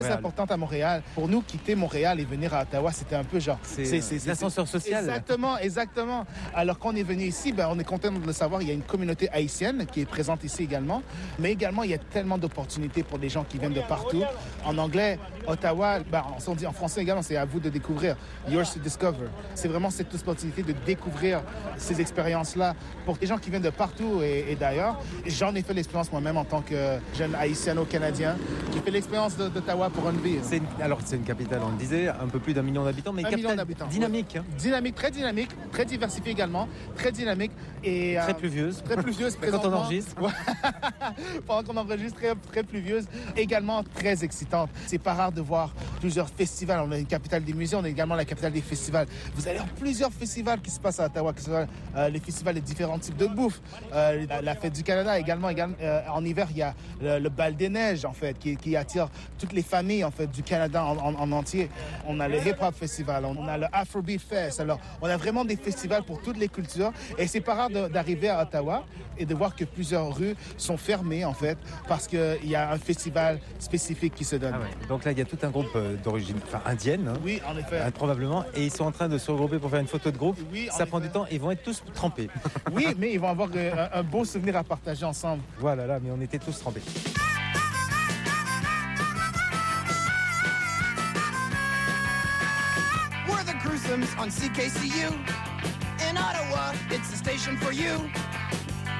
C'est important à Montréal. Pour nous, quitter Montréal et venir à Ottawa, c'était un peu genre... C'est l'ascenseur social. Exactement. Alors quand on est venu ici, on est content de le savoir, il y a une communauté haïtienne qui est présente ici également. Mais également, il y a tellement d'opportunités pour des gens qui viennent de partout. En anglais, Ottawa, on dit en français également, c'est à vous de découvrir. Yours to discover. C'est vraiment cette opportunité de découvrir ces expériences-là pour des gens qui viennent de partout et d'ailleurs. J'en ai fait l'expérience moi-même en tant que jeune haïtiano-canadien qui fait l'expérience d'Ottawa pour une vie. C'est une capitale, on le disait, un peu plus d'1 million d'habitants, mais une capitale dynamique. Ouais. Dynamique, très diversifiée également, très dynamique. Et, très pluvieuse. Très pluvieuse, quand on enregistre. Pendant qu'on enregistre, très pluvieuse. Également très excitante. C'est pas rare de voir plusieurs festivals. On a une capitale des musées, on a également la capitale des festivals. Vous allez avoir plusieurs festivals qui se passent à Ottawa, que ce soit les festivals de différents types de bouffe. La fête du Canada également. En hiver, il y a le bal des neiges, en fait, qui attire toutes les familles, en fait, du Canada en entier. On a le Hip Hop Festival, on a le Afrobeat Fest. Alors, on a vraiment des festivals pour toutes les cultures. Et c'est pas rare d'arriver à Ottawa et de voir que plusieurs rues sont fermées, en fait, parce qu'il y a un festival spécifique qui se donne. Ah ouais. Donc là, il y a tout un groupe d'origine indienne. Hein, oui, en effet. Probablement. Et ils sont en train de se regrouper pour faire une photo de groupe. Oui, ça prend du temps. Ils vont être tous trempés. Oui, mais ils vont avoir un beau souvenir à partager ensemble. Voilà, là, mais on était tous trempés. We're the Gruesomes on CKCU. In Ottawa, it's the station for you.